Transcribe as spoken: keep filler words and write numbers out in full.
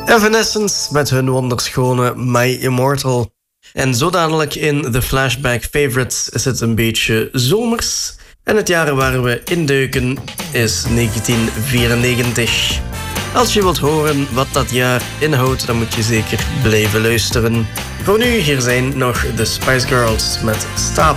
Evanescence met hun wonderschone My Immortal. En zo dadelijk in de Flashback Favorites is het een beetje zomers. En het jaar waar we induiken is negentien vierennegentig. Als je wilt horen wat dat jaar inhoudt, dan moet je zeker blijven luisteren. Voor nu, hier zijn nog de Spice Girls met Stop.